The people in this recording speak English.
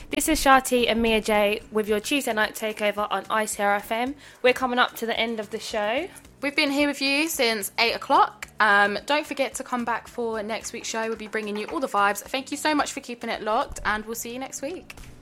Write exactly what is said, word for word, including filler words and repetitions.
This is Shati and Mia J with your Tuesday night takeover on I C R F M. We're coming up to the end of the show. We've been here with you since eight o'clock. Um, don't forget to come back for next week's show. We'll be bringing you all the vibes. Thank you so much for keeping it locked, and we'll see you next week.